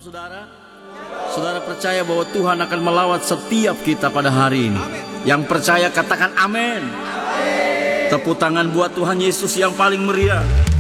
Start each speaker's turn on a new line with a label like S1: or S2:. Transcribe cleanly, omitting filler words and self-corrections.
S1: saudara. Saudara percaya bahwa Tuhan akan melawat setiap kita pada hari ini. Yang percaya katakan amin. Tepuk tangan buat Tuhan Yesus yang paling meriah.